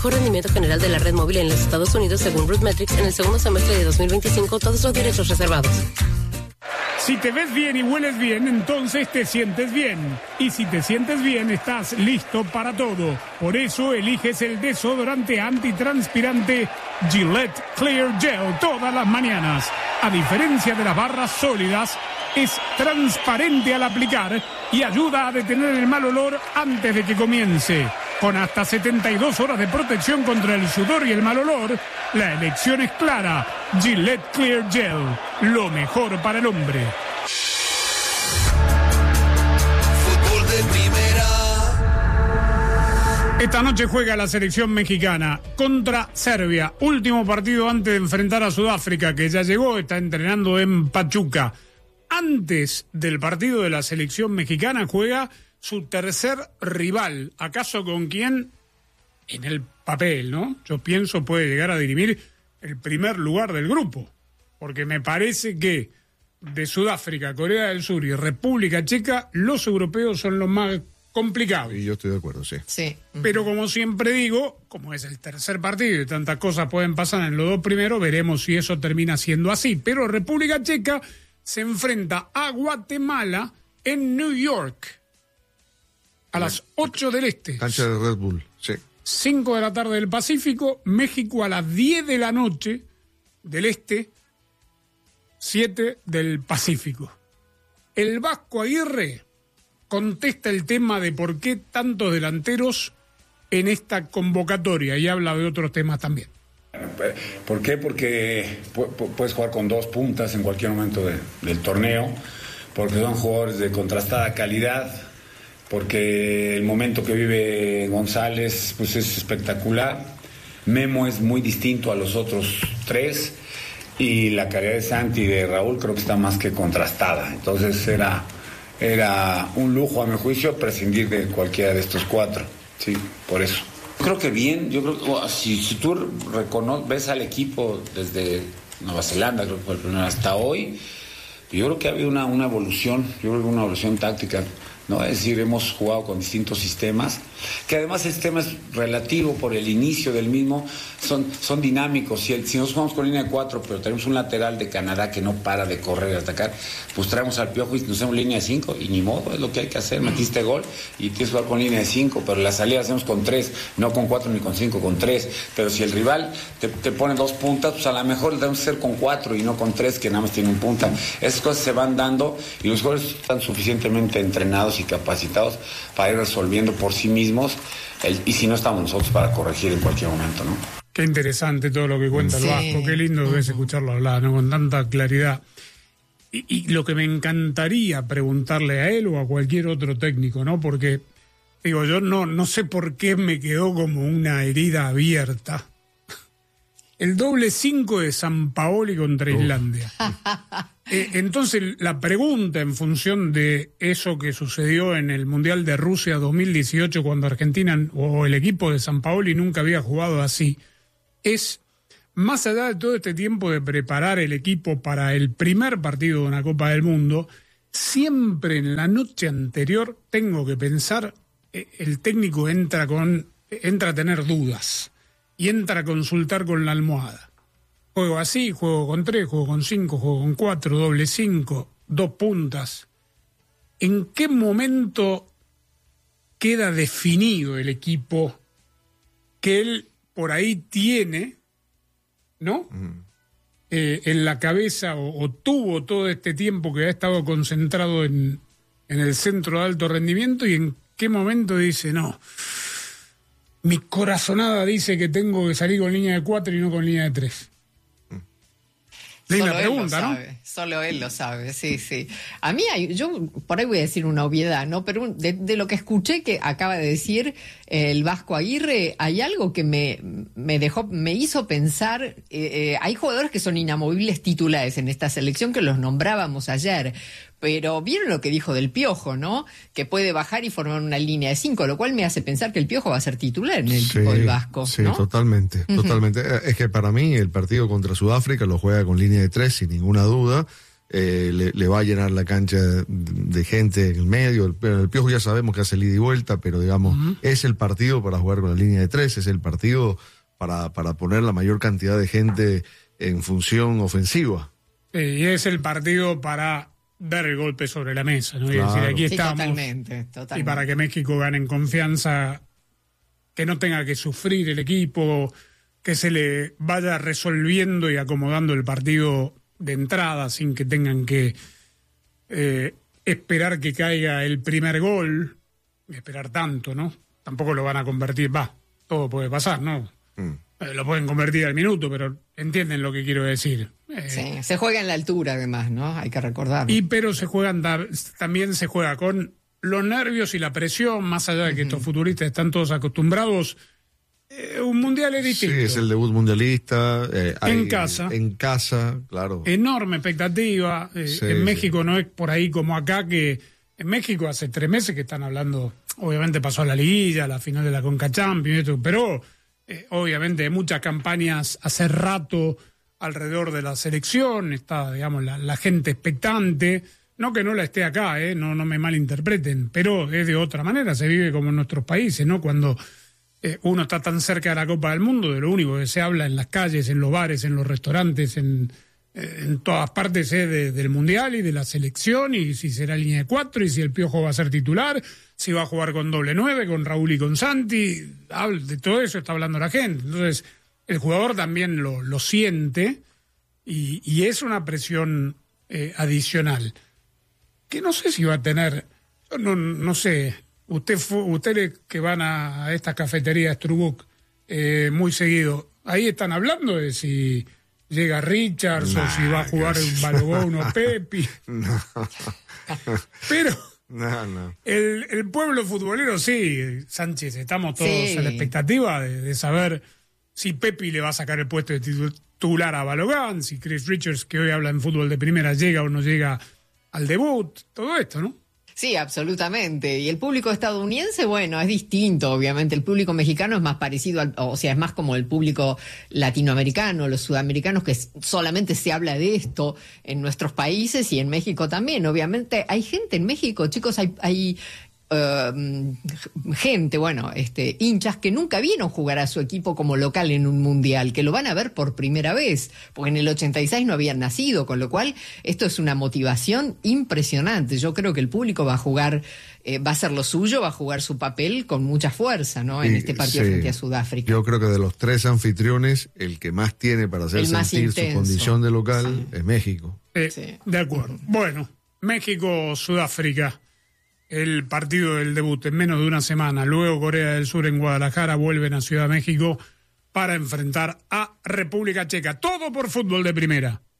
Mejor rendimiento general de la red móvil en los Estados Unidos según RootMetrics en el segundo semestre de 2025, todos los derechos reservados. Si te ves bien y hueles bien, entonces te sientes bien. Y si te sientes bien, estás listo para todo. Por eso eliges el desodorante antitranspirante Gillette Clear Gel todas las mañanas. A diferencia de las barras sólidas, es transparente al aplicar y ayuda a detener el mal olor antes de que comience. Con hasta 72 horas de protección contra el sudor y el mal olor, la elección es clara. Gillette Clear Gel, lo mejor para el hombre. Fútbol de primera. Esta noche juega la selección mexicana contra Serbia. Último partido antes de enfrentar a Sudáfrica, que ya llegó, está entrenando en Pachuca. Antes del partido de la selección mexicana juega su tercer rival, acaso con quien, en el papel, ¿no? Yo pienso puede llegar a dirimir el primer lugar del grupo, porque me parece que de Sudáfrica, Corea del Sur y República Checa, los europeos son los más complicados. Y yo estoy de acuerdo, sí. Sí. Pero como siempre digo, como es el tercer partido y tantas cosas pueden pasar en los dos primeros, veremos si eso termina siendo así. Pero República Checa se enfrenta a Guatemala en New York a las 8 del este. Cancha de Red Bull, sí. 5 de la tarde del Pacífico, México a las 10 de la noche del este, 7 del Pacífico. El Vasco Aguirre contesta el tema de por qué tantos delanteros en esta convocatoria y habla de otros temas también. ¿Por qué? Porque puedes jugar con dos puntas en cualquier momento del torneo, porque son jugadores de contrastada calidad, porque el momento que vive González pues es espectacular. Memo es muy distinto a los otros tres y la calidad de Santi y de Raúl creo que está más que contrastada. Entonces era un lujo a mi juicio prescindir de cualquiera de estos cuatro. Sí, por eso. Creo que bien, yo creo que si tú ves al equipo desde Nueva Zelanda, creo que fue el primero hasta hoy, yo creo que ha habido una evolución, una evolución táctica, ¿no? Es decir, hemos jugado con distintos sistemas, que además el sistema es relativo por el inicio del mismo, son dinámicos. Si nosotros jugamos con línea de 4, pero tenemos un lateral de Canadá que no para de correr y atacar, pues traemos al Piojo y nos hacemos línea de 5, y ni modo, es lo que hay que hacer. Metiste gol y tienes que jugar con línea de 5, pero la salida hacemos con 3, no con 4 ni con 5, con 3. Pero si el rival te pone dos puntas, pues a lo mejor debemos hacer con 4 y no con 3, que nada más tiene un punta. Esas cosas se van dando y los jugadores están suficientemente entrenados y capacitados para ir resolviendo por sí mismos, y si no estamos nosotros para corregir en cualquier momento, ¿no? Qué interesante todo lo que cuenta el Vasco, qué lindo es escucharlo hablar, ¿no? Con tanta claridad. Y lo que me encantaría preguntarle a él o a cualquier otro técnico, ¿no? Porque, digo, yo no sé por qué me quedó como una herida abierta. El doble 5 de Sampaoli contra Islandia. Entonces, la pregunta en función de eso que sucedió en el Mundial de Rusia 2018, cuando Argentina o el equipo de Sampaoli nunca había jugado así, es, más allá de todo este tiempo de preparar el equipo para el primer partido de una Copa del Mundo, siempre en la noche anterior tengo que pensar, el técnico entra a tener dudas y entra a consultar con la almohada. Juego así, juego con 3, juego con 5, juego con 4, doble 5, 2 puntas. ¿En qué momento queda definido el equipo que él por ahí tiene, ¿no? En la cabeza o tuvo todo este tiempo que ha estado concentrado en el centro de alto rendimiento, y en qué momento dice, no, mi corazonada dice que tengo que salir con línea de 4 y no con línea de 3? Linda pregunta, ¿no? Solo él lo sabe, sí. A mí yo por ahí voy a decir una obviedad, ¿no? Pero de lo que escuché que acaba de decir el Vasco Aguirre, hay algo que me hizo pensar. Hay jugadores que son inamovibles titulares en esta selección, que los nombrábamos ayer. Pero vieron lo que dijo del Piojo, ¿no? Que puede bajar y formar una línea de 5, lo cual me hace pensar que el Piojo va a ser titular en el equipo del Vasco, sí, ¿no? Totalmente. Es que para mí el partido contra Sudáfrica lo juega con línea de 3 sin ninguna duda. le va a llenar la cancha de gente en el medio. El Piojo ya sabemos que hace ida y vuelta, pero digamos, es el partido para jugar con la línea de 3, es el partido para poner la mayor cantidad de gente en función ofensiva. Y es el partido para dar el golpe sobre la mesa, ¿no? Claro. Y decir, aquí estamos. Totalmente. Y para que México gane en confianza, que no tenga que sufrir el equipo, que se le vaya resolviendo y acomodando el partido de entrada sin que tengan que esperar que caiga el primer gol, esperar tanto, ¿no? Tampoco lo van a convertir, todo puede pasar, ¿no? Lo pueden convertir al minuto, pero entienden lo que quiero decir. Sí, se juega en la altura además, ¿no? Hay que recordarlo. Pero también se juega con los nervios y la presión, más allá de que estos futbolistas están todos acostumbrados. Un mundial es distinto. Sí, es el debut mundialista. En casa. En casa, claro. Enorme expectativa. En México no es por ahí como acá, que en México hace 3 meses que están hablando, obviamente pasó a la liguilla, a la final de la Conca Champions, pero obviamente hay muchas campañas hace rato alrededor de la selección, está, digamos, la gente expectante. No que no la esté acá, no me malinterpreten, pero es de otra manera, se vive como en nuestros países, ¿no? Cuando uno está tan cerca de la Copa del Mundo, de lo único que se habla en las calles, en los bares, en los restaurantes, en todas partes del Mundial y de la selección, y si será línea de 4, y si el Piojo va a ser titular, si va a jugar con doble 9, con Raúl y con Santi, de todo eso está hablando la gente. Entonces, el jugador también lo siente, y es una presión adicional, que no sé si va a tener, no sé. Ustedes que van a estas cafeterías Trubuk muy seguido, ahí están hablando de si llega Richards o si va a jugar Balogun o Pepi. No. Pero No. El pueblo futbolero sí, Sánchez, estamos todos a la expectativa de saber si Pepi le va a sacar el puesto de titular a Balogun, si Chris Richards, que hoy habla en fútbol de primera, llega o no llega al debut, todo esto, ¿no? Sí, absolutamente. Y el público estadounidense, bueno, es distinto, obviamente. El público mexicano es más parecido, es más como el público latinoamericano, los sudamericanos, que solamente se habla de esto en nuestros países y en México también. Obviamente hay gente en México, chicos, hay gente, hinchas que nunca vieron jugar a su equipo como local en un mundial, que lo van a ver por primera vez, porque en el 86 no habían nacido, con lo cual esto es una motivación impresionante. Yo creo que el público va a jugar, va a hacer lo suyo, va a jugar su papel con mucha fuerza, ¿no? En este partido frente a Sudáfrica. Yo creo que de los 3 anfitriones, el que más tiene para hacer sentir su condición de local es México. De acuerdo. Bueno, México-Sudáfrica. El partido del debut en menos de una semana. Luego Corea del Sur en Guadalajara, vuelven a Ciudad de México para enfrentar a República Checa. Todo por Fútbol de Primera.